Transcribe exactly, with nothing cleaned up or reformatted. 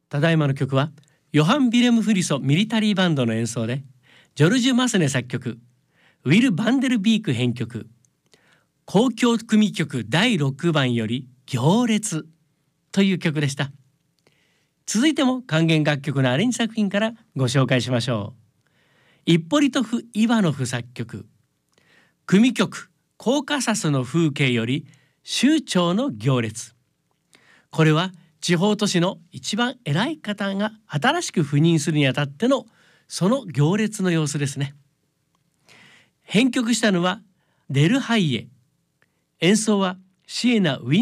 ただいまの曲はヨハン・ビレム・フリソミリタリーバンドの演奏で、ジョルジュ・マスネ作曲、ウィル・バンデルビーク編曲、交響組曲だいろくばんより行列という曲でした。続いても管弦楽曲のアレンジ作品からご紹介しましょう。イッポリトフ・イワノフ作曲、組曲コーカサスの風景より州長の行列。これは地方都市の一番偉い方が新しく赴任するにあたってのその行列の様子ですね。編曲したのはデルハイエ、演奏はシエナ・ウィン